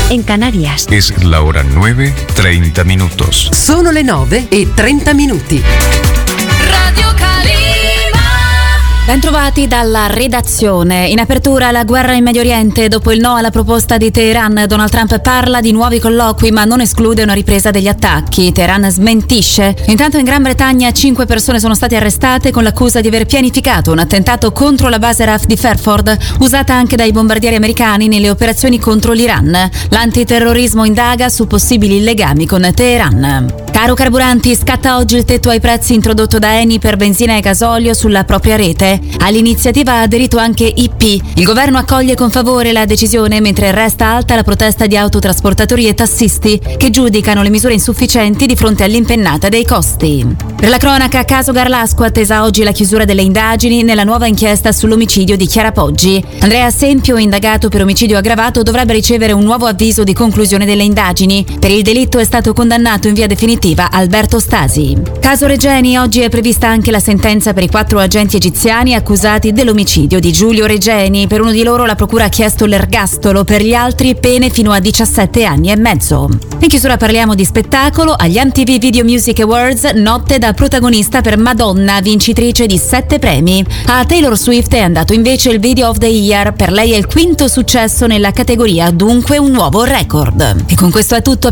en Canarias. Es la hora 9:30 minutos. Sono le 9:30. Radio Calima. Bentrovati dalla redazione. In apertura la guerra in Medio Oriente. Dopo il no alla proposta di Teheran, Donald Trump parla di nuovi colloqui ma non esclude una ripresa degli attacchi. Teheran smentisce. Intanto in Gran Bretagna 5 persone sono state arrestate con l'accusa di aver pianificato un attentato contro la base RAF di Fairford, usata anche dai bombardieri americani nelle operazioni contro l'Iran. L'antiterrorismo indaga su possibili legami con Teheran. Caro carburanti, scatta oggi il tetto ai prezzi introdotto da Eni per benzina e gasolio sulla propria rete. All'iniziativa ha aderito anche IP. Il governo accoglie con favore la decisione, mentre resta alta la protesta di autotrasportatori e tassisti che giudicano le misure insufficienti di fronte all'impennata dei costi. Per la cronaca, caso Garlasco, attesa oggi la chiusura delle indagini nella nuova inchiesta sull'omicidio di Chiara Poggi. Andrea Sempio, indagato per omicidio aggravato, dovrebbe ricevere un nuovo avviso di conclusione delle indagini. Per il delitto è stato condannato in via definitiva Alberto Stasi. Caso Regeni, oggi è prevista anche la sentenza per i 4 agenti egiziani accusati dell'omicidio di Giulio Regeni. Per uno di loro la procura ha chiesto l'ergastolo, per gli altri pene fino a 17 anni e mezzo. In chiusura parliamo di spettacolo. Agli MTV Video Music Awards, notte da protagonista per Madonna, vincitrice di 7 premi. A Taylor Swift è andato invece il Video of the Year. Per lei è il 5º successo nella categoria, dunque un nuovo record. E con questo è tutto.